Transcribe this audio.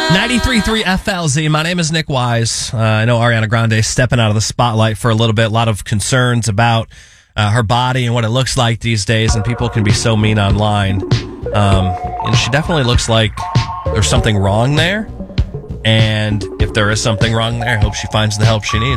93.3 FLZ. My name is Nick Wise. I know Ariana Grande is stepping out of the spotlight for a little bit. A lot of concerns about her body and what it looks like these days, and people can be so mean online. And she definitely looks like there's something wrong there. And if there is something wrong there, I hope she finds the help she needs.